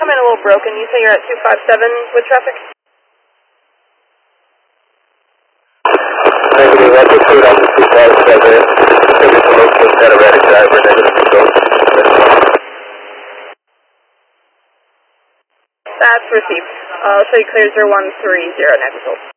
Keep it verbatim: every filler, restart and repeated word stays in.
come in a little broken. You say you're at two five seven with traffic? Negative, I put food on the two five seven. Maybe it's a local erratic driver, negative control. That's received. Uh, I'll show you clear zero one three zero, next result.